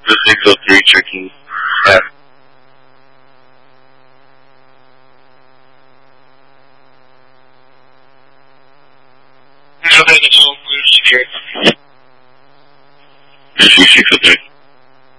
The 603 checking. Joga no som, por 603.